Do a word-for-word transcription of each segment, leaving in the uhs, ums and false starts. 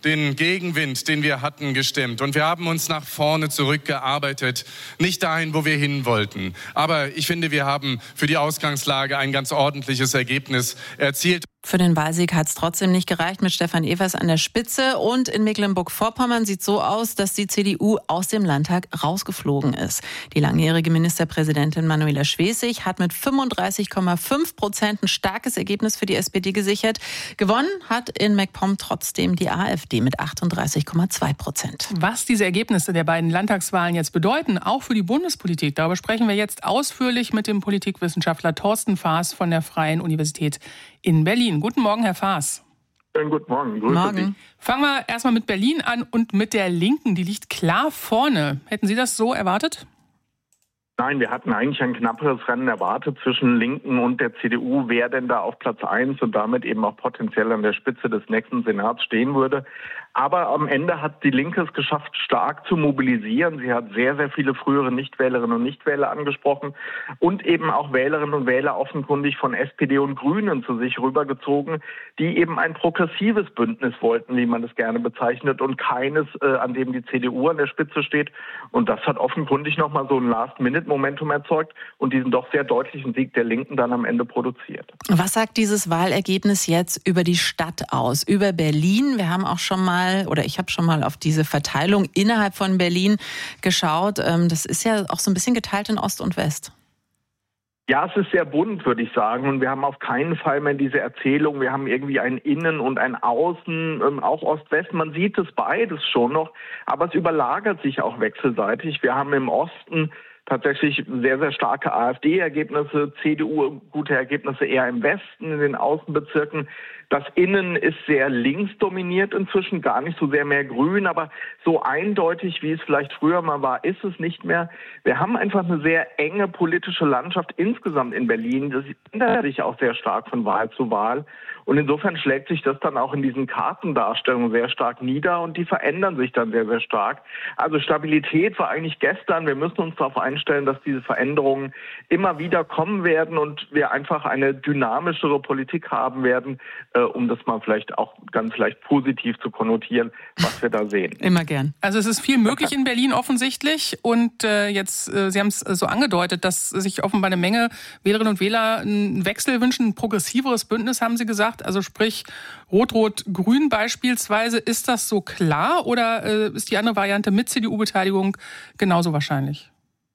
den Gegenwind, den wir hatten, gestemmt. Und wir haben uns nach vorne zurückgearbeitet. Nicht dahin, wo wir hin wollten. Aber ich finde, wir haben für die Ausgangslage ein ganz ordentliches Ergebnis erzielt. Für den Wahlsieg hat es trotzdem nicht gereicht mit Stefan Evers an der Spitze. Und in Mecklenburg-Vorpommern sieht es so aus, dass die C D U aus dem Landtag rausgeflogen ist. Die langjährige Ministerpräsidentin Manuela Schwesig hat mit fünfunddreißig Komma fünf Prozent ein starkes Ergebnis für die S P D gesichert. Gewonnen hat in MacPom trotzdem die AfD mit achtunddreißig Komma zwei Prozent. Was diese Ergebnisse der beiden Landtagswahlen jetzt bedeuten, auch für die Bundespolitik, darüber sprechen wir jetzt ausführlich mit dem Politikwissenschaftler Thorsten Faas von der Freien Universität in Berlin. Guten Morgen, Herr Faas. Schönen guten Morgen. Grüße Morgen. Sie. Fangen wir erstmal mit Berlin an und mit der Linken. Die liegt klar vorne. Hätten Sie das so erwartet? Nein, wir hatten eigentlich ein knapperes Rennen erwartet zwischen Linken und der C D U, wer denn da auf Platz eins und damit eben auch potenziell an der Spitze des nächsten Senats stehen würde. Aber am Ende hat die Linke es geschafft, stark zu mobilisieren. Sie hat sehr, sehr viele frühere Nichtwählerinnen und Nichtwähler angesprochen und eben auch Wählerinnen und Wähler offenkundig von S P D und Grünen zu sich rübergezogen, die eben ein progressives Bündnis wollten, wie man es gerne bezeichnet, und keines, äh, an dem die C D U an der Spitze steht. Und das hat offenkundig nochmal so ein Last-Minute-Momentum erzeugt und diesen doch sehr deutlichen Sieg der Linken dann am Ende produziert. Was sagt dieses Wahlergebnis jetzt über die Stadt aus, über Berlin? Wir haben auch schon mal oder ich habe schon mal auf diese Verteilung innerhalb von Berlin geschaut. Das ist ja auch so ein bisschen geteilt in Ost und West. Ja, es ist sehr bunt, würde ich sagen. Und wir haben auf keinen Fall mehr diese Erzählung. Wir haben irgendwie ein Innen und ein Außen, ähm, auch Ost-West. Man sieht es beides schon noch, aber es überlagert sich auch wechselseitig. Wir haben im Osten tatsächlich sehr, sehr starke AfD-Ergebnisse, C D U gute Ergebnisse eher im Westen, in den Außenbezirken. Das Innen ist sehr links dominiert inzwischen, gar nicht so sehr mehr grün, aber so eindeutig, wie es vielleicht früher mal war, ist es nicht mehr. Wir haben einfach eine sehr enge politische Landschaft insgesamt in Berlin. Das ändert sich auch sehr stark von Wahl zu Wahl. Und insofern schlägt sich das dann auch in diesen Kartendarstellungen sehr stark nieder und die verändern sich dann sehr, sehr stark. Also Stabilität war eigentlich gestern. Wir müssen uns darauf einstellen, dass diese Veränderungen immer wieder kommen werden und wir einfach eine dynamischere Politik haben werden, äh, um das mal vielleicht auch ganz leicht positiv zu konnotieren, was wir da sehen. Immer gern. Also es ist viel möglich in Berlin offensichtlich und äh, jetzt, äh, Sie haben es so angedeutet, dass sich offenbar eine Menge Wählerinnen und Wähler einen Wechsel wünschen, ein progressiveres Bündnis, haben Sie gesagt. Also sprich Rot-Rot-Grün beispielsweise. Ist das so klar oder äh, ist die andere Variante mit C D U-Beteiligung genauso wahrscheinlich?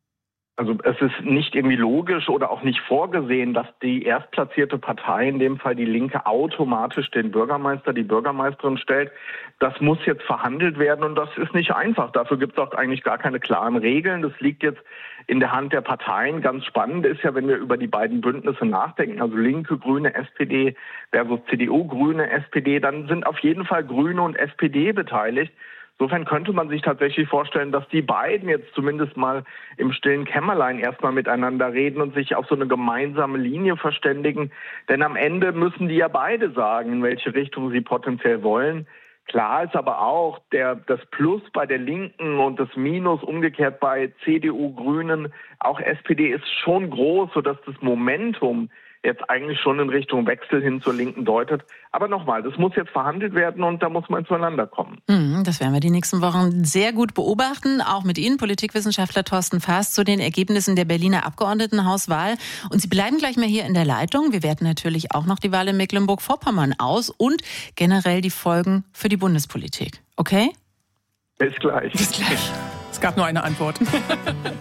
Also es ist nicht irgendwie logisch oder auch nicht vorgesehen, dass die erstplatzierte Partei, in dem Fall die Linke, automatisch den Bürgermeister, die Bürgermeisterin stellt. Das muss jetzt verhandelt werden und das ist nicht einfach. Dafür gibt es auch eigentlich gar keine klaren Regeln. Das liegt jetzt in der Hand der Parteien. Ganz spannend ist ja, wenn wir über die beiden Bündnisse nachdenken, also Linke, Grüne, S P D versus C D U, Grüne, S P D, dann sind auf jeden Fall Grüne und S P D beteiligt. Insofern könnte man sich tatsächlich vorstellen, dass die beiden jetzt zumindest mal im stillen Kämmerlein erstmal miteinander reden und sich auf so eine gemeinsame Linie verständigen. Denn am Ende müssen die ja beide sagen, in welche Richtung sie potenziell wollen. Klar ist aber auch, der, das Plus bei der Linken und das Minus umgekehrt bei C D U, Grünen, auch S P D ist schon groß, sodass das Momentum jetzt eigentlich schon in Richtung Wechsel hin zur Linken deutet. Aber nochmal, das muss jetzt verhandelt werden und da muss man zueinander kommen. Das werden wir die nächsten Wochen sehr gut beobachten, auch mit Ihnen, Politikwissenschaftler Thorsten Faas, zu den Ergebnissen der Berliner Abgeordnetenhauswahl. Und Sie bleiben gleich mal hier in der Leitung. Wir werten natürlich auch noch die Wahl in Mecklenburg-Vorpommern aus und generell die Folgen für die Bundespolitik. Okay? Bis gleich. Bis gleich. Es gab nur eine Antwort.